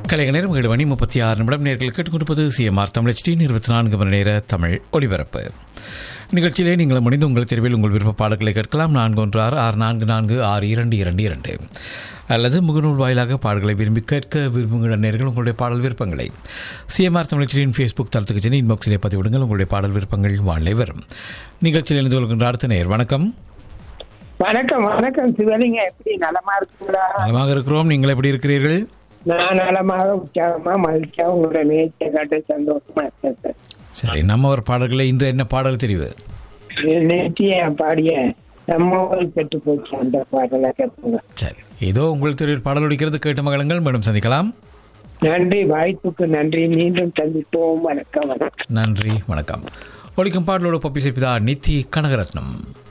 கலைஞர் நேரம் 7 மணி 36 நிமிடம். நேர்கள் கேட்டுக்கொண்டிருப்பது சிஎம்ஆர் தமிழ் HD 24 மணி நேர தமிழ் ஒலிபரப்பு நிகழ்ச்சியிலே நீங்கள் முடிந்து உங்கள் தெருவில் உங்கள் விருப்ப பாடல்களை கேட்கலாம். 4166446222 அல்லது முகநூல் வாயிலாக பாடல்களை விரும்பி கேட்க விரும்புகிற நேர்கள் உங்களுடைய பாடல் விருப்பங்களை சிஎம்ஆர் தமிழ் HDயின் ஃபேஸ்புக் தளத்துக்கு சென்று இன்பாக்ஸிலே பதிவிடுங்கள். உங்களுடைய பாடல் விருப்பங்கள் வானிலை வரும். நிகழ்ச்சியில் இணைந்து கொள்கின்ற அடுத்த நேயர். வணக்கம். வணக்கம். வணக்கம் சிவலிங்க, எப்படி நலமா இருக்குங்களா? நலமாக இருக்கிறோம். நீங்கள் எப்படி இருக்கிறீர்கள்? நான் நலமாக உற்சாகமா மகிழ்ச்சியா உங்களோட நேற்றை காட்ட சந்தோஷமா இருக்கேன். சரி, நம்ம ஒரு பாடல்களை இன்று என்ன பாடல் தெரிவு? நேற்றைய பாடிய நம்ம கெட்டு போச்சு அந்த பாடலை கேட்போங்க. சரி, ஏதோ உங்கள் தெரிவில் பாடல் ஒலிக்கிறது, கேட்ட மகளுங்கள். மீண்டும் சந்திக்கலாம். நன்றி, வாய்ப்புக்கு நன்றி. மீண்டும் சந்திப்போம். வணக்கம். நன்றி, வணக்கம். ஒலிக்கும் பாடலோடு பப்பி செய்தா நித்தி கனகரத்னம்.